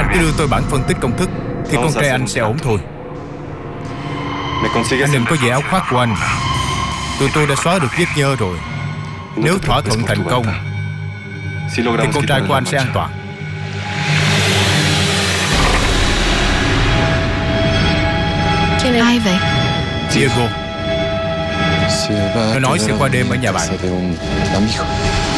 Anh cứ đưa tôi bản phân tích công thức thì con trai anh sẽ ổn thôi. Anh đừng có về áo khoác của anh. Tụi tôi đã xóa được vết nhơ rồi. Nếu thỏa thuận thành công thì con trai của anh sẽ an toàn. Ai vậy? Diego. Nó nói sẽ qua đêm ở nhà bạn.